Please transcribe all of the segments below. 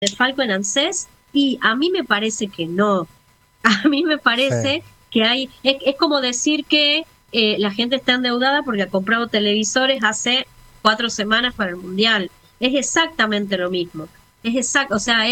de Falco en ANSES, y a mí me parece que no. A mí me parece que es como decir que la gente está endeudada porque ha comprado televisores hace 4 semanas para el Mundial. Es exactamente lo mismo. O sea,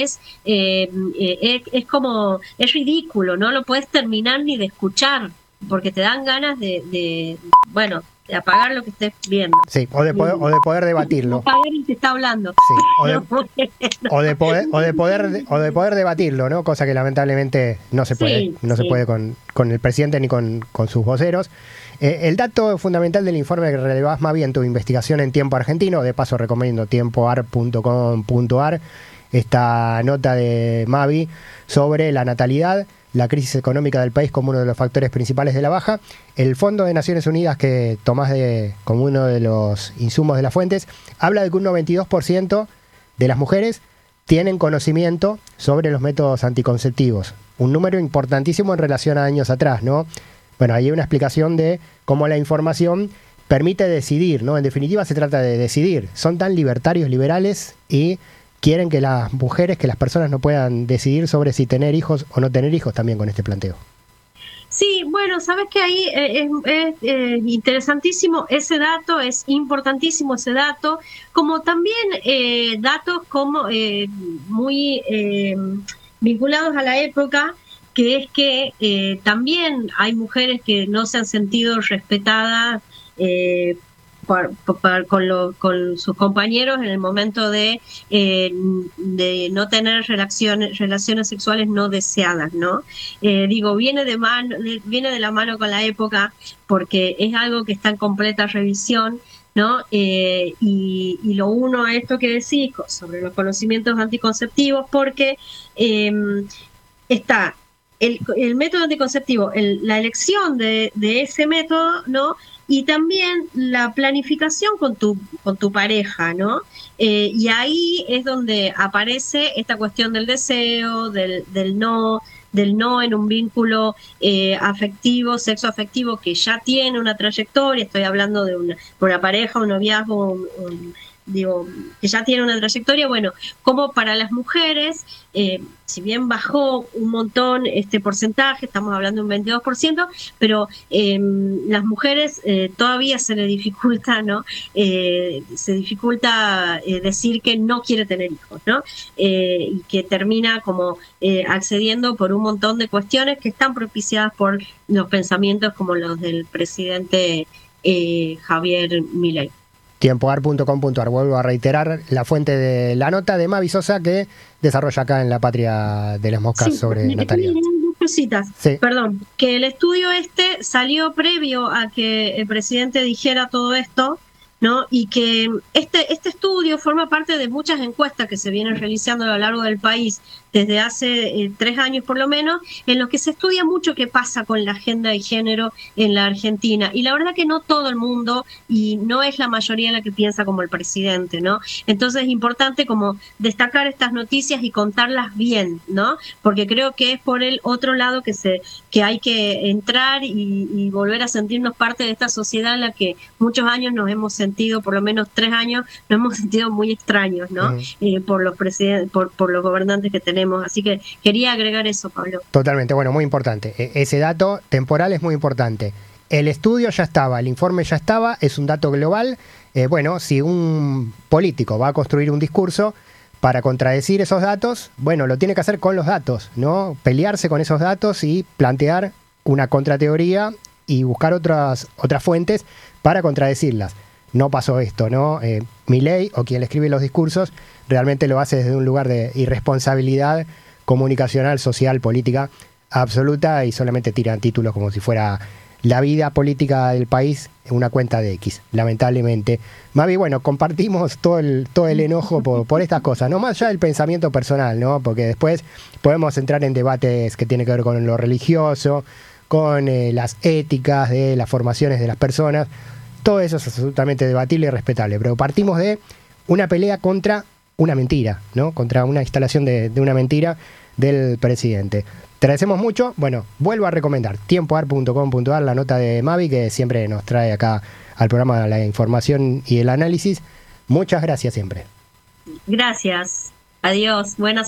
es ridículo, no lo puedes terminar ni de escuchar, porque te dan ganas bueno, de apagar lo que estés viendo. Sí, o de poder debatirlo. Apagar el que está hablando. Sí, o de poder debatirlo, ¿no? Cosa que lamentablemente no se puede, se puede con el presidente ni con sus voceros. El dato fundamental del informe que relevás más bien tu investigación en Tiempo Argentino, de paso recomiendo tiempoar.com.ar, esta nota de Mavi sobre la natalidad, la crisis económica del país como uno de los factores principales de la baja. El Fondo de Naciones Unidas, que tomás como uno de los insumos de las fuentes, habla de que un 92% de las mujeres tienen conocimiento sobre los métodos anticonceptivos. Un número importantísimo en relación a años atrás, ¿no? Bueno, ahí hay una explicación de cómo la información permite decidir, ¿no? En definitiva se trata de decidir. Son tan libertarios, liberales, y quieren que las mujeres, que las personas no puedan decidir sobre si tener hijos o no tener hijos también con este planteo. Sí, bueno, sabes que ahí es interesantísimo ese dato, es importantísimo ese dato, como también datos como muy vinculados a la época, que es que también hay mujeres que no se han sentido respetadas con sus compañeros en el momento de no tener relaciones sexuales no deseadas, ¿no? Viene de la mano con la época, porque es algo que está en completa revisión, ¿no? Y lo uno a esto que decís sobre los conocimientos anticonceptivos, porque está el método anticonceptivo, la elección de ese método, ¿no? Y también la planificación con tu pareja, ¿no? Y ahí es donde aparece esta cuestión del deseo, del no en un vínculo afectivo, sexoafectivo, que ya tiene una trayectoria. Estoy hablando de una pareja, un noviazgo, que ya tiene una trayectoria. Bueno, como para las mujeres, si bien bajó un montón este porcentaje, estamos hablando de un 22%, pero las mujeres todavía se le dificulta, ¿no? Se dificulta decir que no quiere tener hijos, ¿no? Y que termina como accediendo por un montón de cuestiones que están propiciadas por los pensamientos como los del presidente Javier Milei. Tiempoar.com.ar. Vuelvo a reiterar la fuente de la nota de Mavi Sosa, que desarrolla acá en La Patria de las Moscas sobre natalidad. Dos cositas. Sí. Perdón, que el estudio salió previo a que el presidente dijera todo esto, ¿no? Y que este estudio forma parte de muchas encuestas que se vienen realizando a lo largo del país desde hace 3 años por lo menos, en los que se estudia mucho qué pasa con la agenda de género en la Argentina. Y la verdad que no todo el mundo, y no es la mayoría la que piensa como el presidente, ¿no? Entonces es importante como destacar estas noticias y contarlas bien, ¿no? Porque creo que es por el otro lado que hay que entrar y volver a sentirnos parte de esta sociedad en la que muchos años nos hemos sentido, por lo menos 3 años, nos hemos sentido muy extraños, ¿no? Por los presidentes, por los gobernantes que tenemos. Así que quería agregar eso, Pablo. Totalmente, bueno, muy importante. Ese dato temporal es muy importante. El estudio ya estaba, el informe ya estaba, es un dato global. Bueno, si un político va a construir un discurso para contradecir esos datos, bueno, lo tiene que hacer con los datos, ¿no? Pelearse con esos datos y plantear una contrateoría y buscar otras fuentes para contradecirlas. No pasó esto, ¿no? Milei, o quien le escribe los discursos, realmente lo hace desde un lugar de irresponsabilidad comunicacional, social, política absoluta, y solamente tiran títulos como si fuera la vida política del país en una cuenta de X, lamentablemente. Mavi, bueno, compartimos todo el enojo por estas cosas, no más allá del pensamiento personal, ¿no? Porque después podemos entrar en debates que tienen que ver con lo religioso, con las éticas de las formaciones de las personas. Todo eso es absolutamente debatible y respetable, pero partimos de una pelea contra una mentira, ¿no? Contra una instalación de una mentira del presidente. Te agradecemos mucho. Bueno, vuelvo a recomendar tiempoar.com.ar, la nota de Mavi, que siempre nos trae acá al programa la información y el análisis. Muchas gracias siempre. Gracias. Adiós, buenas